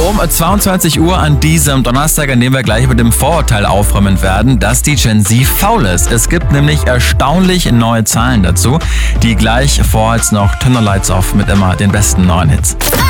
Um 22 Uhr an diesem Donnerstag, an dem wir gleich mit dem Vorurteil aufräumen werden, dass die Gen Z faul ist. Es gibt nämlich erstaunlich neue Zahlen dazu, die gleich vor jetzt noch Turn the Lights Off mit immer den besten neuen Hits.